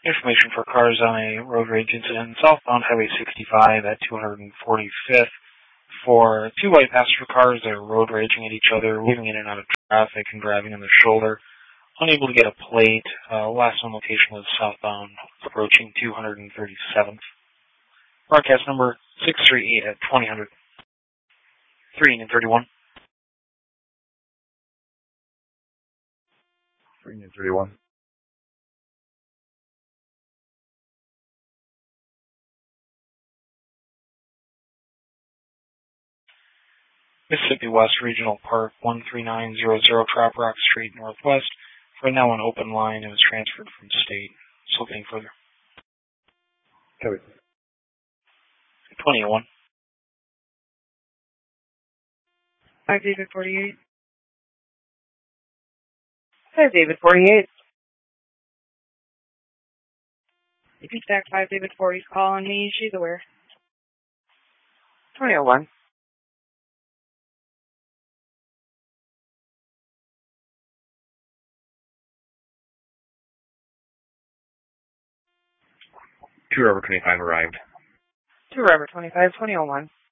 Information for cars on a road rage incident southbound Highway 65 at 245th for two white passenger cars that are road raging at each other, weaving in and out of traffic and driving on the shoulder. Unable to get a plate. Last known location was southbound approaching 237th. Broadcast number 638 at 2000. 3 and 31. 3 and 31. Mississippi West Regional Park, 13900 Trop Rock Street, Northwest. Right now on open line. It was transferred from state. So looking further. Copy. 2001. 5 David 48. 5 David 48. If you stack 5 David 40's call on me, she's aware. 2001. Two Rubber 25 arrived. 2 Rubber 25, 2001.